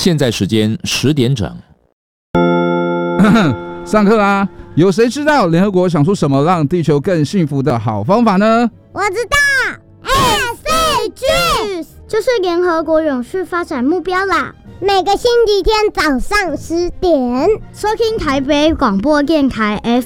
现在时间10点整。 上课啦！有谁知道联合国想出什么让地球更幸福的好方法呢？ 我知道 ，SDGs 就是联合国永续发展目标啦。每个星期天早上10点，收听台北广播电台